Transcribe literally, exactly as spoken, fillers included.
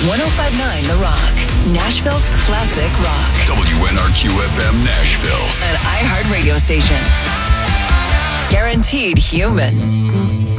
one oh five point nine The Rock, Nashville's classic rock. W N R Q F M Nashville. An iHeart radio station. Guaranteed human.